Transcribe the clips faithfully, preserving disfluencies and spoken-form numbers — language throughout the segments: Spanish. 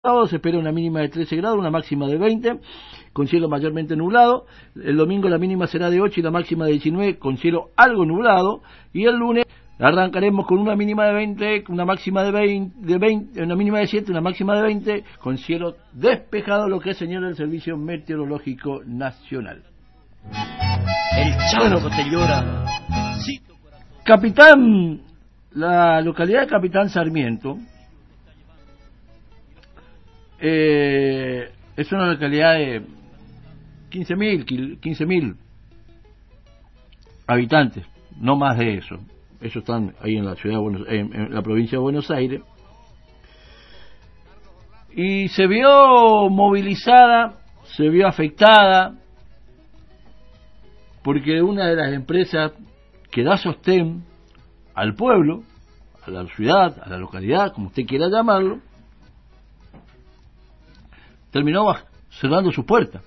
sábado se espera una mínima de trece grados, una máxima de veinte, con cielo mayormente nublado. El domingo la mínima será de ocho y la máxima de diecinueve, con cielo algo nublado. Y el lunes arrancaremos con una mínima de veinte, una máxima de veinte, de veinte, una mínima de siete, una máxima de veinte, con cielo despejado, lo que señala el Servicio Meteorológico Nacional. El chango te llora. Sí. Capitán, la localidad de Capitán Sarmiento eh, es una localidad de quince mil habitantes, no más de eso. Ellos están ahí en la ciudad de Buenos, en, en la provincia de Buenos Aires, y se vio movilizada, se vio afectada porque una de las empresas que da sostén al pueblo, a la ciudad, a la localidad, como usted quiera llamarlo, terminó cerrando su puerta,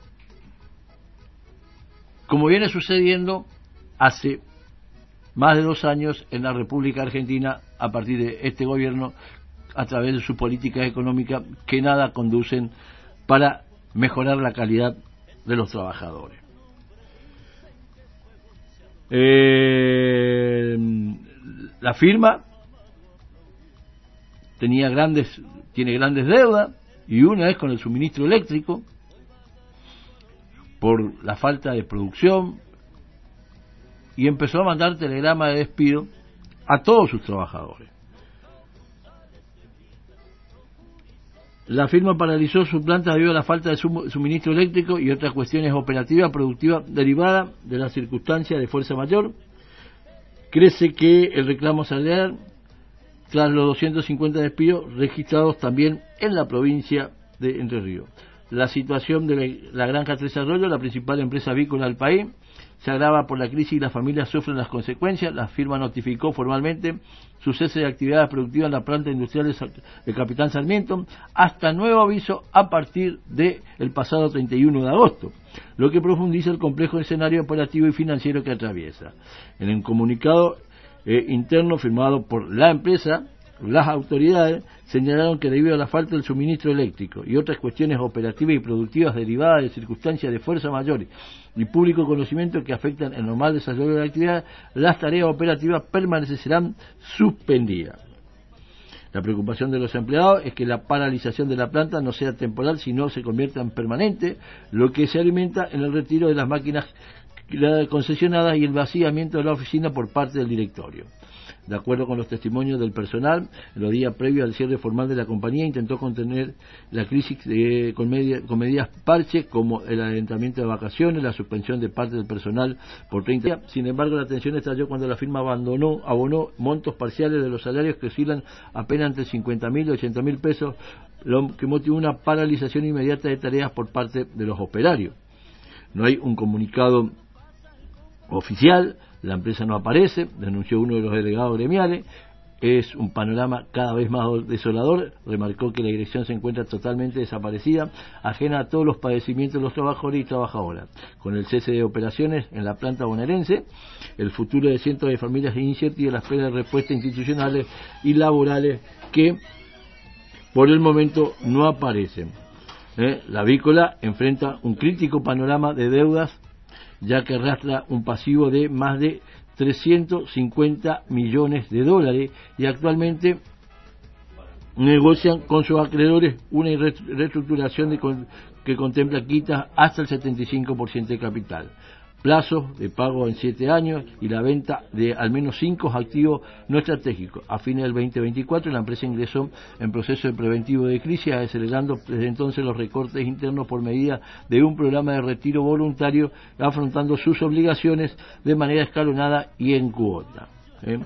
como viene sucediendo hace más de dos años en la República Argentina, a partir de este gobierno, a través de sus políticas económicas que nada conducen para mejorar la calidad de los trabajadores. Eh, la firma tenía grandes, tiene grandes deudas, y una es con el suministro eléctrico, por la falta de producción, y empezó a mandar telegrama de despido a todos sus trabajadores. La firma paralizó su planta debido a la falta de suministro eléctrico y otras cuestiones operativas, productivas, derivadas de la circunstancia de fuerza mayor. Crece que el reclamo salarial, tras los doscientos cincuenta despidos registrados también en la provincia de Entre Ríos. La situación de la, la granja Tres Arroyos, la principal empresa avícola del país, se agrava por la crisis y las familias sufren las consecuencias. La firma notificó formalmente su cese de actividades productivas en la planta industrial de Capitán Sarmiento hasta nuevo aviso a partir del pasado treinta y uno de agosto, lo que profundiza el complejo escenario operativo y financiero que atraviesa. En el comunicado eh, interno firmado por la empresa, las autoridades señalaron que debido a la falta del suministro eléctrico y otras cuestiones operativas y productivas derivadas de circunstancias de fuerza mayor y público conocimiento que afectan el normal desarrollo de la actividad, las tareas operativas permanecerán suspendidas. La preocupación de los empleados es que la paralización de la planta no sea temporal, sino se convierta en permanente, lo que se alimenta en el retiro de las máquinas concesionadas y el vaciamiento de la oficina por parte del directorio. De acuerdo con los testimonios del personal, en los días previos al cierre formal de la compañía intentó contener la crisis eh, con, media, con medidas parche, como el adelantamiento de vacaciones, la suspensión de parte del personal por treinta días. Sin embargo, la tensión estalló cuando la firma abandonó, abonó montos parciales de los salarios que oscilan apenas entre cincuenta mil y ochenta mil pesos, lo que motivó una paralización inmediata de tareas por parte de los operarios. No hay un comunicado oficial. La empresa no aparece, denunció uno de los delegados gremiales. Es un panorama cada vez más desolador. Remarcó que la dirección se encuentra totalmente desaparecida, ajena a todos los padecimientos de los trabajadores y trabajadoras. Con el cese de operaciones en la planta bonaerense, el futuro de cientos de familias es incierto y a la espera de respuestas institucionales y laborales que por el momento no aparecen. ¿Eh? La avícola enfrenta un crítico panorama de deudas, ya que arrastra un pasivo de más de trescientos cincuenta millones de dólares y actualmente negocian con sus acreedores una reestructuración de con, que contempla quitas hasta el setenta y cinco por ciento de capital, plazos de pago en siete años y la venta de al menos cinco activos no estratégicos. A fines del veinte veinticuatro la empresa ingresó en proceso de preventivo de crisis, acelerando desde entonces los recortes internos por medida de un programa de retiro voluntario, afrontando sus obligaciones de manera escalonada y en cuota. ¿Eh?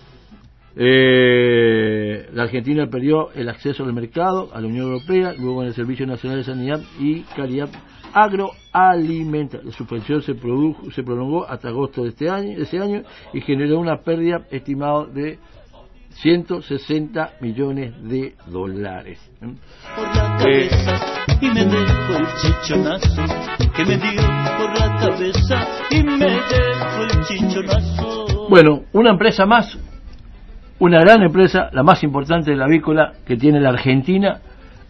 Eh, la Argentina perdió el acceso al mercado, a la Unión Europea, luego en el Servicio Nacional de Sanidad y Calidad Agroalimentaria. La suspensión se produjo, se prolongó hasta agosto de este año, de ese año y generó una pérdida estimada de ciento sesenta millones de dólares. Por la cabeza eh, y me dejó el chichonazo que me dio por la cabeza y me dejó el chichonazo. Bueno, una empresa más, una gran empresa, la más importante de la avícola que tiene la Argentina,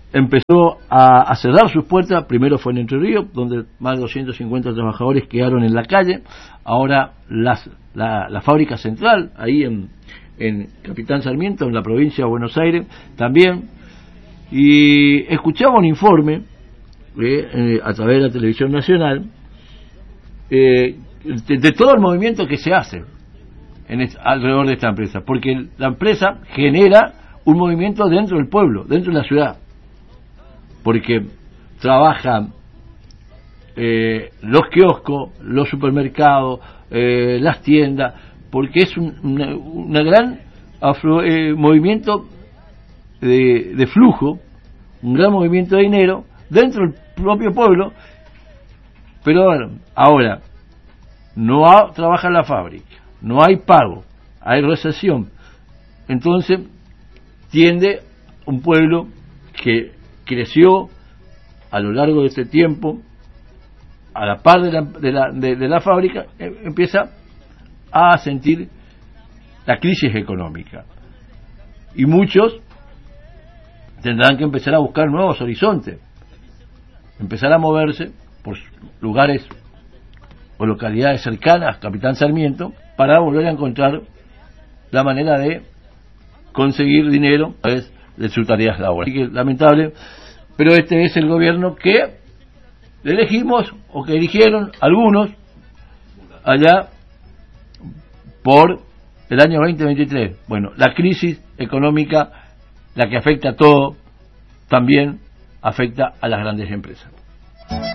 empezó a, a cerrar sus puertas. Primero fue en Entre Ríos, donde más de doscientos cincuenta trabajadores quedaron en la calle. Ahora las, la, la fábrica central, ahí en, en Capitán Sarmiento, en la provincia de Buenos Aires, también. Y escuchaba un informe eh, eh, a través de la televisión nacional eh, de, de todo el movimiento que se hace en este, alrededor de esta empresa, porque la empresa genera un movimiento dentro del pueblo, dentro de la ciudad, porque trabajan eh, los kioscos, los supermercados, eh, las tiendas, porque es un una, una gran afro, eh, movimiento de, de flujo, un gran movimiento de dinero dentro del propio pueblo. Pero bueno, ahora no ha, trabaja la fábrica, no hay pago, hay recesión, entonces tiende un pueblo que creció a lo largo de este tiempo a la par de la, de la, de, de la fábrica, eh, empieza a sentir la crisis económica, y muchos tendrán que empezar a buscar nuevos horizontes, empezar a moverse por lugares o localidades cercanas a Capitán Sarmiento para volver a encontrar la manera de conseguir dinero a través de sus tareas laborales. Así que lamentable, pero este es el gobierno que elegimos o que eligieron algunos allá por el año veinte veintitrés. Bueno, la crisis económica, la que afecta a todo, también afecta a las grandes empresas.